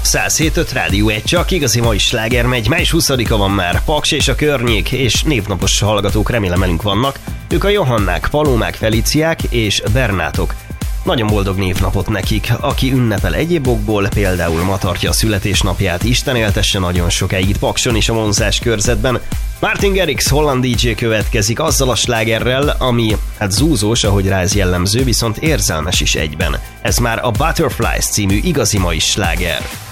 107.5 Rádió 1, csak igazi mai sláger megy. Május 20-a van már, Paks és a környék, és névnapos hallgatók remélem velünk vannak. Ők a Johannák, Palómák, Feliciák és Bernátok. Nagyon boldog névnapot nekik, aki ünnepel egyéb okból, például ma tartja a születésnapját, Isten éltesse nagyon sokáig itt Pakson és a Monzás körzetben. Martin Garrix, holland DJ következik azzal a slágerrel, ami zúzós, ahogy rá ez jellemző, viszont érzelmes is egyben. Ez már a Butterflies című igazi mai sláger.